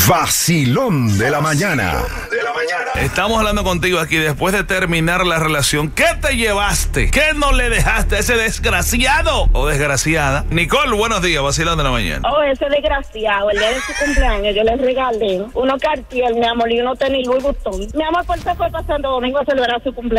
Vacilón de la mañana. Estamos hablando contigo aquí después de terminar la relación. ¿Qué te llevaste? ¿Qué no le dejaste a ese desgraciado o desgraciada? Nicole, buenos días, Vacilón de la mañana. Oh, ese desgraciado, el día de su cumpleaños yo le regalé unos Cartier, mi amor, y unos tenis Louis Vuitton. Mi amor, por eso fue pasando domingo a celebrar su cumpleaños.